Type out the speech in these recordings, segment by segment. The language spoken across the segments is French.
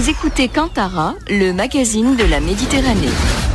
Vous écoutez Kantara, le magazine de la Méditerranée.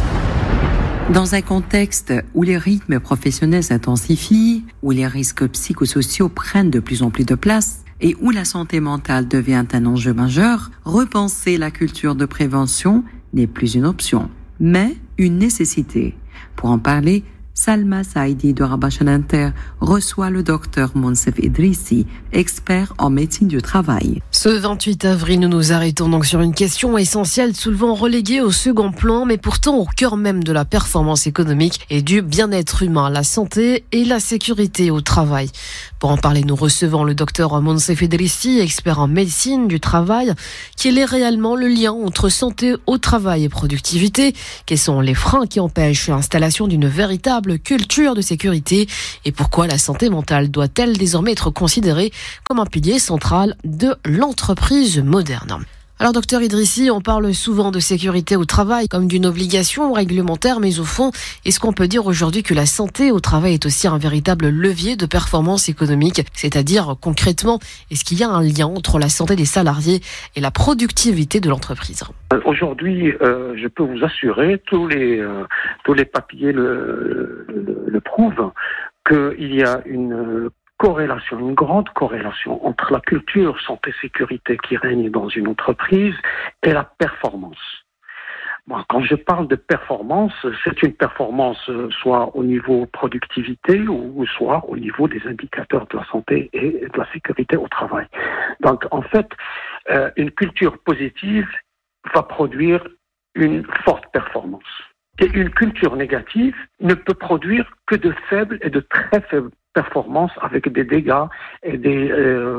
Dans un contexte où les rythmes professionnels s'intensifient, où les risques psychosociaux prennent de plus en plus de place et où la santé mentale devient un enjeu majeur, repenser la culture de prévention n'est plus une option, mais une nécessité. Pour en parler, Salma Saïdi de Rabachan Inter reçoit le docteur Monsef Idrissi, expert en médecine du travail. Ce 28 avril, nous nous arrêtons donc sur une question essentielle, souvent reléguée au second plan, mais pourtant au cœur même de la performance économique et du bien-être humain, la santé et la sécurité au travail. Pour en parler, nous recevons le docteur Monsef Idrissi, expert en médecine du travail. Quel est réellement le lien entre santé au travail et productivité? Quels sont les freins qui empêchent l'installation d'une véritable culture de sécurité? Et pourquoi la santé mentale doit-elle désormais être considérée comme un pilier central de l'entreprise moderne? Alors docteur Idrissi, on parle souvent de sécurité au travail comme d'une obligation réglementaire, mais au fond, est-ce qu'on peut dire aujourd'hui que la santé au travail est aussi un véritable levier de performance économique? C'est-à-dire concrètement, est-ce qu'il y a un lien entre la santé des salariés et la productivité de l'entreprise? Aujourd'hui, je peux vous assurer, tous les papiers le prouvent, qu'il y a une grande corrélation entre la culture santé-sécurité qui règne dans une entreprise et la performance. Bon, quand je parle de performance, c'est une performance soit au niveau productivité ou soit au niveau des indicateurs de la santé et de la sécurité au travail. Donc, en fait, une culture positive va produire une forte performance. Et une culture négative ne peut produire que de faibles et de très faibles performances avec des dégâts et des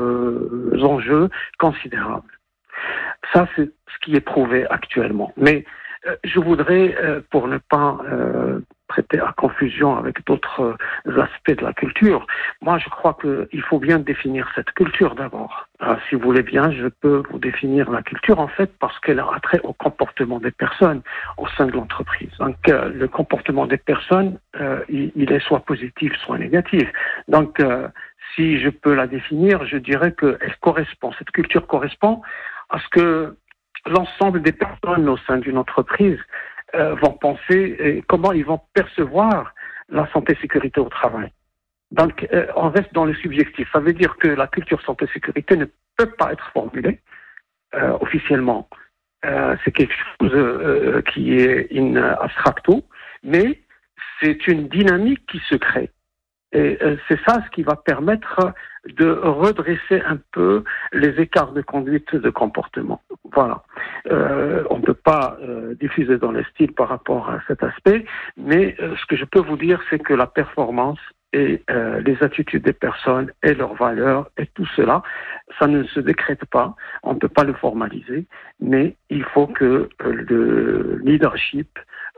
enjeux considérables. Ça, c'est ce qui est prouvé actuellement. Mais je voudrais, pour ne pas prêter à confusion avec d'autres aspects de la culture, moi je crois qu'il faut bien définir cette culture d'abord. Si vous voulez bien, je peux vous définir la culture en fait parce qu'elle a trait au comportement des personnes au sein de l'entreprise. Donc le comportement des personnes, il est soit positif, soit négatif. Donc si je peux la définir, je dirais qu'elle correspond, cette culture correspond à ce que l'ensemble des personnes au sein d'une entreprise vont penser et comment ils vont percevoir la santé-sécurité au travail. Donc, on reste dans le subjectif. Ça veut dire que la culture santé-sécurité ne peut pas être formulée officiellement. C'est quelque chose qui est in abstracto, mais c'est une dynamique qui se crée. Et c'est ça ce qui va permettre de redresser un peu les écarts de conduite de comportement. Voilà. On ne peut pas diffuser dans les styles par rapport à cet aspect, mais ce que je peux vous dire, c'est que la performance et les attitudes des personnes et leurs valeurs et tout cela, ça ne se décrète pas, on ne peut pas le formaliser, mais il faut que le leadership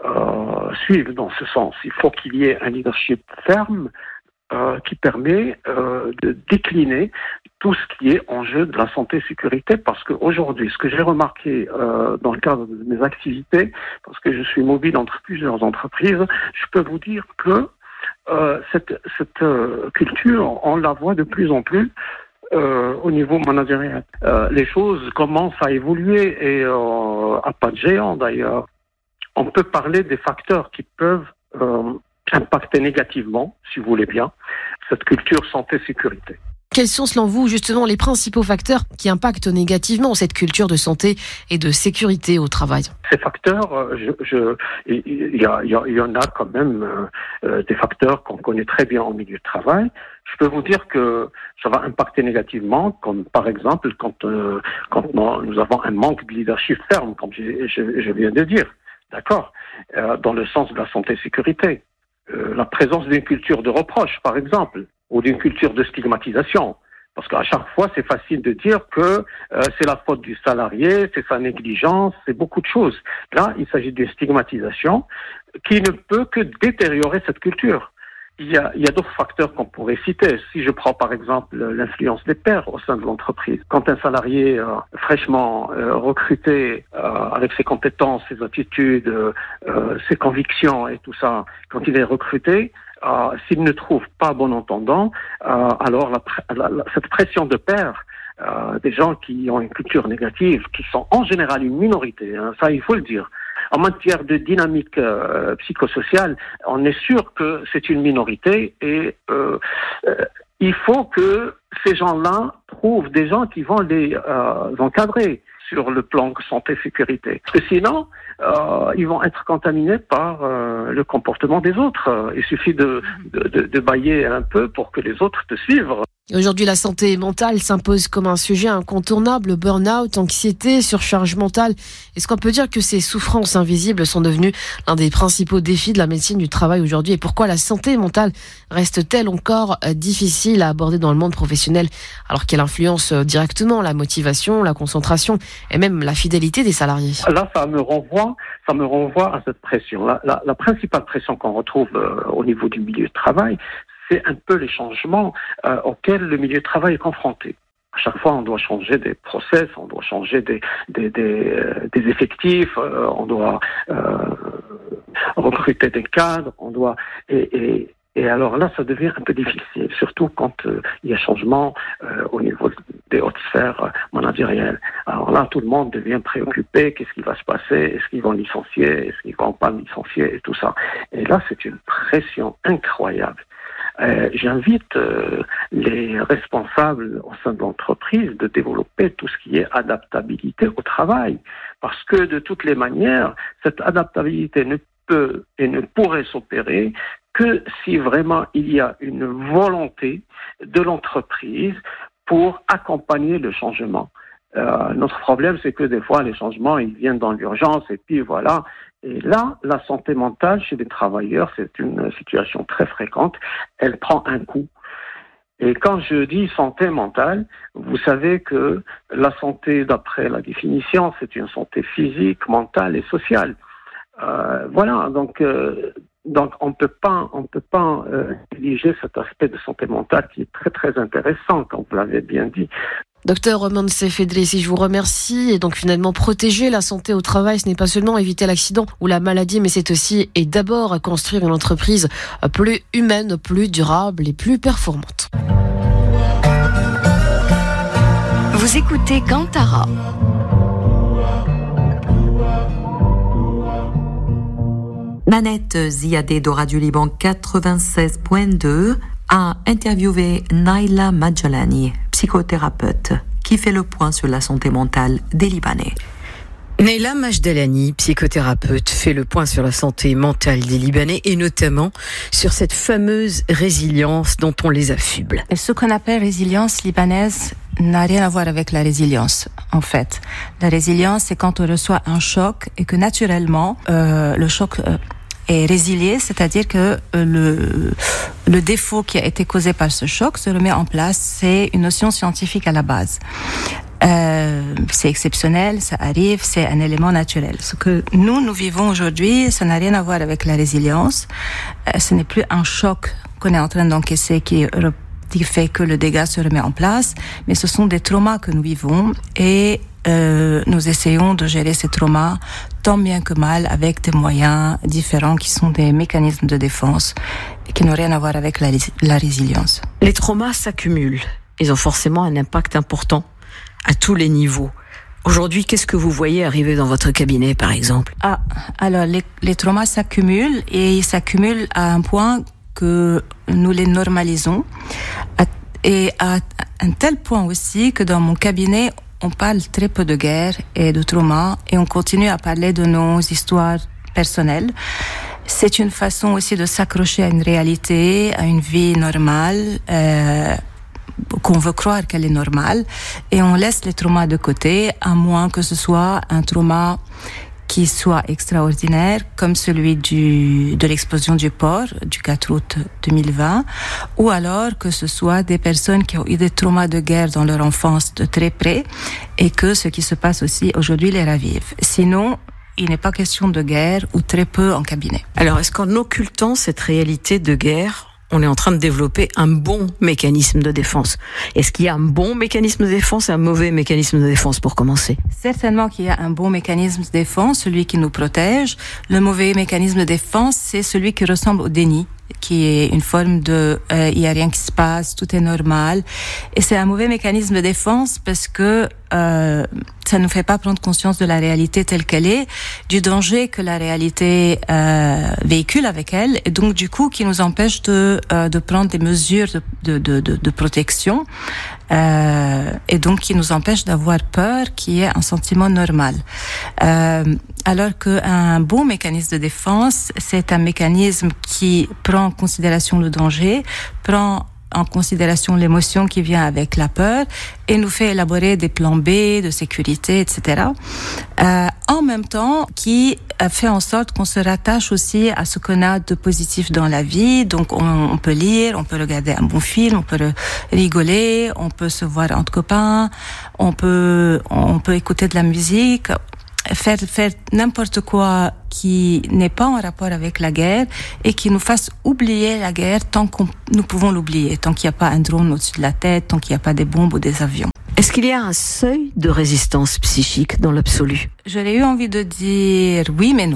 suive dans ce sens. Il faut qu'il y ait un leadership ferme qui permet de décliner tout ce qui est enjeu de la santé-sécurité, parce qu'aujourd'hui, ce que j'ai remarqué dans le cadre de mes activités, parce que je suis mobile entre plusieurs entreprises, je peux vous dire que cette culture, on la voit de plus en plus au niveau managérial. Les choses commencent à évoluer et à pas de géant d'ailleurs. On peut parler des facteurs qui peuvent impacter négativement, si vous voulez bien, cette culture santé-sécurité. Quels sont selon vous justement les principaux facteurs qui impactent négativement cette culture de santé et de sécurité au travail? Ces facteurs, il y en a quand même des facteurs qu'on connaît très bien en milieu de travail. Je peux vous dire que ça va impacter négativement, comme par exemple quand nous avons un manque de leadership ferme, comme je viens de dire, d'accord, dans le sens de la santé-sécurité. La présence d'une culture de reproche, par exemple, ou d'une culture de stigmatisation. Parce qu'à chaque fois, c'est facile de dire que c'est la faute du salarié, c'est sa négligence, c'est beaucoup de choses. Là, il s'agit d'une stigmatisation qui ne peut que détériorer cette culture. Il y a d'autres facteurs qu'on pourrait citer. Si je prends par exemple l'influence des pairs au sein de l'entreprise. Quand un salarié fraîchement recruté avec ses compétences, ses attitudes, ses convictions et tout ça, quand il est recruté, s'il ne trouve pas bon entendant, alors cette pression de pairs des gens qui ont une culture négative, qui sont en général une minorité, ça il faut le dire. En matière de dynamique psychosociale, on est sûr que c'est une minorité et il faut que ces gens-là trouvent des gens qui vont les encadrer sur le plan santé-sécurité. Parce que sinon, ils vont être contaminés par le comportement des autres. Il suffit de bâiller un peu pour que les autres te suivent. Aujourd'hui, la santé mentale s'impose comme un sujet incontournable. Burn-out, anxiété, surcharge mentale. Est-ce qu'on peut dire que ces souffrances invisibles sont devenues l'un des principaux défis de la médecine du travail aujourd'hui? Et pourquoi la santé mentale reste-t-elle encore difficile à aborder dans le monde professionnel, alors qu'elle influence directement la motivation, la concentration et même la fidélité des salariés? Là, ça me renvoie à cette pression. La principale pression qu'on retrouve au niveau du milieu de travail, c'est un peu les changements auxquels le milieu de travail est confronté. À chaque fois, on doit changer des process, on doit changer des effectifs, on doit recruter des cadres, on doit et alors là, ça devient un peu difficile, surtout quand il y a changement au niveau des hautes sphères managériales. Alors là, tout le monde devient préoccupé. Qu'est-ce qui va se passer? Est-ce qu'ils vont licencier? Est-ce qu'ils vont pas licencier? Et tout ça. Et là, c'est une pression incroyable. J'invite les responsables au sein de l'entreprise de développer tout ce qui est adaptabilité au travail. Parce que de toutes les manières, cette adaptabilité ne peut et ne pourrait s'opérer que si vraiment il y a une volonté de l'entreprise pour accompagner le changement. Notre problème, c'est que des fois, les changements, ils viennent dans l'urgence et puis voilà. Et là, la santé mentale chez les travailleurs, c'est une situation très fréquente. Elle prend un coup. Et quand je dis santé mentale, vous savez que la santé, d'après la définition, c'est une santé physique, mentale et sociale. Voilà, donc on peut pas négliger cet aspect de santé mentale qui est très très intéressant, comme vous l'avez bien dit. Docteur Manse Fedresi, je vous remercie. Et donc finalement, protéger la santé au travail, ce n'est pas seulement éviter l'accident ou la maladie, mais c'est aussi et d'abord construire une entreprise plus humaine, plus durable et plus performante. Vous écoutez Kantara. Nanette Ziadé de Radio Liban 96.2 a interviewé Naila Madjalani, psychothérapeute, qui fait le point sur la santé mentale des Libanais. Naila Madjalani, psychothérapeute, fait le point sur la santé mentale des Libanais et notamment sur cette fameuse résilience dont on les affuble. Ce qu'on appelle résilience libanaise n'a rien à voir avec la résilience, en fait. La résilience, c'est quand on reçoit un choc et que naturellement, le choc est résilié, c'est-à-dire que le défaut qui a été causé par ce choc se remet en place. C'est une notion scientifique à la base. C'est exceptionnel, ça arrive, c'est un élément naturel. Ce que nous vivons aujourd'hui, ça n'a rien à voir avec la résilience. Ce n'est plus un choc qu'on est en train d'encaisser qui fait que le dégât se remet en place, mais ce sont des traumas que nous vivons et nous essayons de gérer ces traumas tant bien que mal avec des moyens différents qui sont des mécanismes de défense et qui n'ont rien à voir avec la résilience. Les traumas s'accumulent. Ils ont forcément un impact important à tous les niveaux. Aujourd'hui, qu'est-ce que vous voyez arriver dans votre cabinet, par exemple? Alors, les traumas s'accumulent et ils s'accumulent à un point que nous les normalisons et à un tel point aussi que dans mon cabinet, on parle très peu de guerre et de trauma et on continue à parler de nos histoires personnelles. C'est une façon aussi de s'accrocher à une réalité, à une vie normale, qu'on veut croire qu'elle est normale, et on laisse les traumas de côté, à moins que ce soit un trauma qui soit extraordinaire, comme celui de l'explosion du port du 4 août 2020, ou alors que ce soit des personnes qui ont eu des traumas de guerre dans leur enfance de très près, et que ce qui se passe aussi aujourd'hui les ravive. Sinon, il n'est pas question de guerre, ou très peu en cabinet. Alors, est-ce qu'en occultant cette réalité de guerre, on est en train de développer un bon mécanisme de défense? Est-ce qu'il y a un bon mécanisme de défense et un mauvais mécanisme de défense pour commencer? Certainement qu'il y a un bon mécanisme de défense, celui qui nous protège. Le mauvais mécanisme de défense, c'est celui qui ressemble au déni qui est une forme de il y a rien qui se passe, tout est normal. Et c'est un mauvais mécanisme de défense parce que ça ne nous fait pas prendre conscience de la réalité telle qu'elle est, du danger que la réalité véhicule avec elle, et donc du coup qui nous empêche de prendre des mesures de protection, et donc qui nous empêche d'avoir peur, qui est un sentiment normal. Alors qu'un bon mécanisme de défense, c'est un mécanisme qui prend en considération le danger, prend en considération l'émotion qui vient avec la peur et nous fait élaborer des plans B de sécurité, etc. En même temps, qui fait en sorte qu'on se rattache aussi à ce qu'on a de positif dans la vie. Donc, on peut lire, on peut regarder un bon film, on peut rigoler, on peut se voir entre copains, on peut écouter de la musique, faire n'importe quoi qui n'est pas en rapport avec la guerre et qui nous fasse oublier la guerre tant que nous pouvons l'oublier, tant qu'il n'y a pas un drone au-dessus de la tête, tant qu'il n'y a pas des bombes ou des avions. Est-ce qu'il y a un seuil de résistance psychique dans l'absolu? J'aurais eu envie de dire oui, mais non.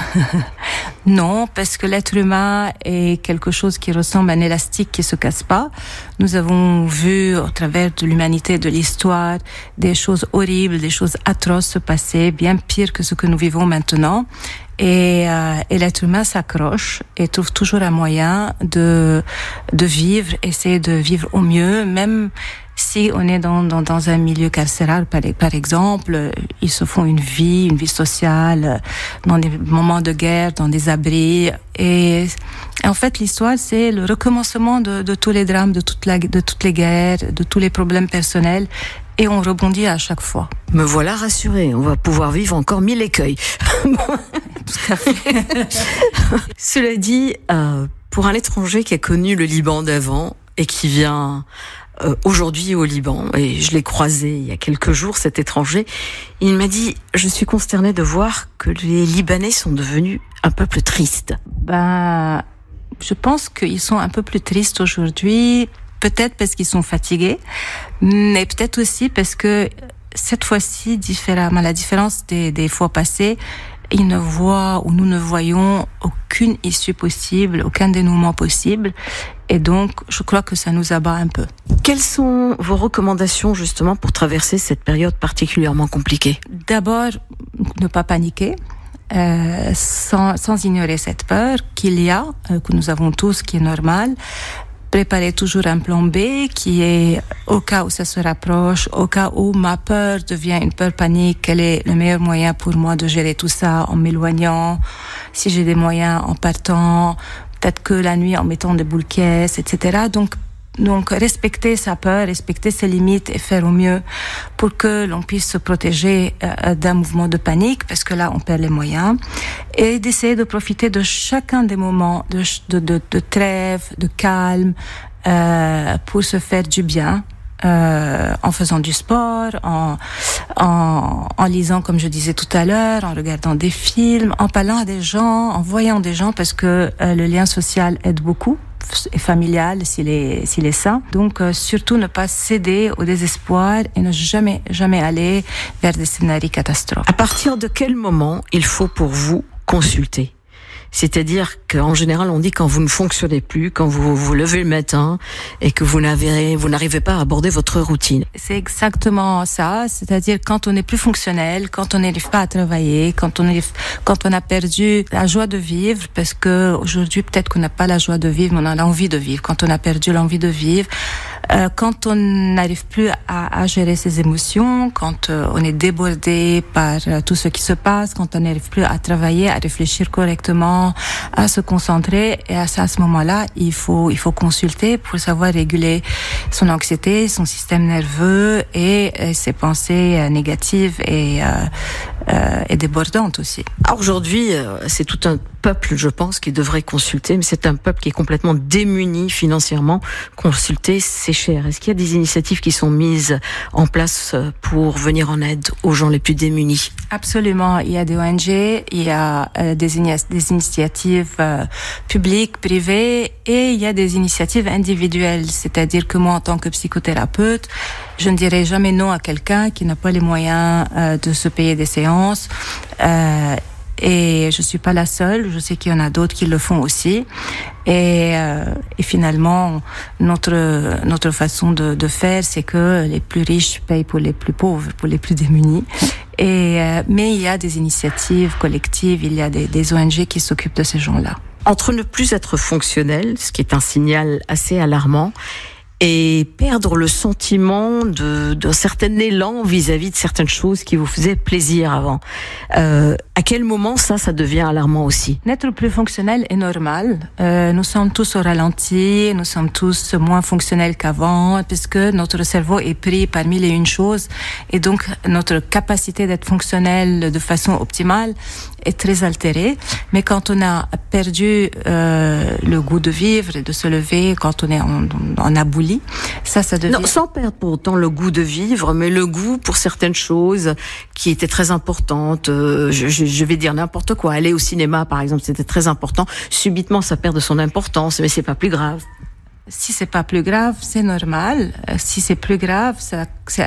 Non, parce que l'être humain est quelque chose qui ressemble à un élastique qui se casse pas. Nous avons vu au travers de l'humanité, de l'histoire, des choses horribles, des choses atroces se passer, bien pire que ce que nous vivons maintenant. Et l'être humain s'accroche et trouve toujours un moyen de vivre, essayer de vivre au mieux, même si on est dans un milieu carcéral, par exemple, ils se font une vie sociale, dans des moments de guerre, dans des abris. Et en fait, l'histoire, c'est le recommencement de tous les drames, de toutes les guerres, de tous les problèmes personnels. Et on rebondit à chaque fois. Me voilà rassurée, on va pouvoir vivre encore 1000 écueils. Tout à fait. Cela dit, pour un étranger qui a connu le Liban d'avant et qui vient aujourd'hui au Liban, et je l'ai croisé il y a quelques jours, cet étranger, il m'a dit « Je suis consternée de voir que les Libanais sont devenus un peuple triste. » Je pense qu'ils sont un peu plus tristes aujourd'hui, peut-être parce qu'ils sont fatigués, mais peut-être aussi parce que cette fois-ci, différemment, la différence des fois passées, ils ne voient ou nous ne voyons aucune issue possible, aucun dénouement possible. Et donc, je crois que ça nous abat un peu. Quelles sont vos recommandations justement pour traverser cette période particulièrement compliquée? D'abord, ne pas paniquer. Sans ignorer cette peur qu'il y a, que nous avons tous, qui est normale. Préparer toujours un plan B qui est, au cas où ça se rapproche, au cas où ma peur devient une peur panique, quel est le meilleur moyen pour moi de gérer tout ça en m'éloignant, si j'ai des moyens en partant, peut-être que la nuit en mettant des boules caisses, etc. Donc respecter sa peur, respecter ses limites et faire au mieux pour que l'on puisse se protéger d'un mouvement de panique, parce que là on perd les moyens, et d'essayer de profiter de chacun des moments de trêve, de calme, pour se faire du bien. En faisant du sport, en lisant, comme je disais tout à l'heure, en regardant des films, en parlant à des gens, en voyant des gens, parce que le lien social aide beaucoup, et familial s'il est sain. Donc surtout ne pas céder au désespoir et ne jamais aller vers des scénarios catastrophes. À partir de quel moment il faut pour vous consulter? C'est-à-dire qu'en général, on dit quand vous ne fonctionnez plus, quand vous vous levez le matin et que vous n'arrivez pas à aborder votre routine. C'est exactement ça. C'est-à-dire quand on n'est plus fonctionnel, quand on n'arrive pas à travailler, quand on a perdu la joie de vivre, parce que aujourd'hui, peut-être qu'on n'a pas la joie de vivre, mais on a l'envie de vivre. Quand on a perdu l'envie de vivre, quand on n'arrive plus à gérer ses émotions, quand on est débordé par tout ce qui se passe, quand on n'arrive plus à travailler, à réfléchir correctement, à se concentrer, et à ce moment-là, il faut consulter pour savoir réguler son anxiété, son système nerveux et ses pensées négatives et débordantes aussi. Alors aujourd'hui, c'est tout un peuple, je pense, qui devrait consulter, mais c'est un peuple qui est complètement démuni financièrement. Consulter, c'est cher. Est-ce qu'il y a des initiatives qui sont mises en place pour venir en aide aux gens les plus démunis? Absolument. Il y a des ONG, il y a des initiatives publiques, privées, et il y a des initiatives individuelles. C'est-à-dire que moi, en tant que psychothérapeute, je ne dirai jamais non à quelqu'un qui n'a pas les moyens de se payer des séances. et je suis pas la seule. Je sais qu'il y en a d'autres qui le font aussi. Et finalement, notre façon de faire, c'est que les plus riches payent pour les plus pauvres, pour les plus démunis. Mais il y a des initiatives collectives, il y a des ONG qui s'occupent de ces gens-là. Entre ne plus être fonctionnel, ce qui est un signal assez alarmant, et perdre le sentiment d'un certain élan vis-à-vis de certaines choses qui vous faisaient plaisir avant. À quel moment ça devient alarmant aussi? N'être plus fonctionnel est normal. Nous sommes tous au ralenti, nous sommes tous moins fonctionnels qu'avant, puisque notre cerveau est pris par mille et une choses, et donc notre capacité d'être fonctionnel de façon optimale est très altérée. Mais quand on a perdu le goût de vivre et de se lever, quand on est en abouli, ça devient... Non, sans perdre pour autant le goût de vivre, mais le goût pour certaines choses qui étaient très importantes. Je vais dire n'importe quoi. Aller au cinéma, par exemple, c'était très important. Subitement, ça perd de son importance, mais c'est pas plus grave. Si c'est pas plus grave, c'est normal. Si c'est plus grave, c'est